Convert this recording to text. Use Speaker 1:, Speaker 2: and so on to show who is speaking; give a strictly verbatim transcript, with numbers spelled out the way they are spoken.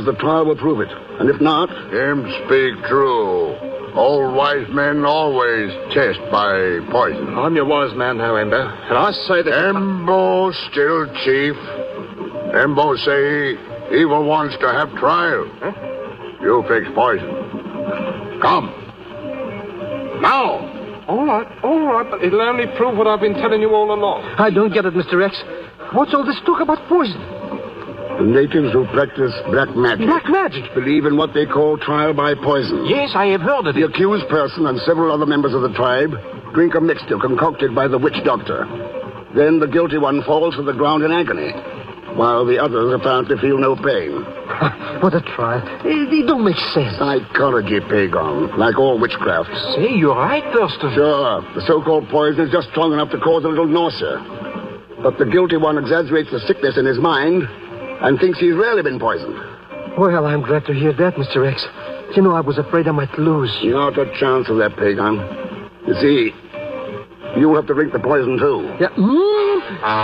Speaker 1: suppose the trial will prove it. And if not...
Speaker 2: Him speak true. Old wise men always test by poison.
Speaker 3: I'm your wise man now, Embo. And I say that...
Speaker 2: Embo still chief. Embo say evil wants to have trial.
Speaker 3: Huh?
Speaker 2: You fix poison. Come. Now.
Speaker 3: All right, all right, but it'll only prove what I've been telling you all along.
Speaker 4: I don't get it, Mister X. What's all this talk about poison?
Speaker 1: The natives who practice black magic...
Speaker 4: Black magic?
Speaker 1: ...believe in what they call trial by poison.
Speaker 4: Yes, I have heard of
Speaker 1: The
Speaker 4: it.
Speaker 1: accused person and several other members of the tribe drink a mixture concocted by the witch doctor. Then the guilty one falls to the ground in agony, while the others apparently feel no pain.
Speaker 4: What a trial. It, it don't make sense.
Speaker 1: Psychology, Pagon, like all witchcraft.
Speaker 4: Say, you're right, Thurston.
Speaker 1: Sure, the so-called poison is just strong enough to cause a little nausea. But the guilty one exaggerates the sickness in his mind and thinks he's really been poisoned.
Speaker 4: Well, I'm glad to hear that, Mister X. You know, I was afraid I might lose.
Speaker 1: Not a chance of that, Pagon. You see, you'll have to drink the poison, too.
Speaker 4: Yeah. Mm.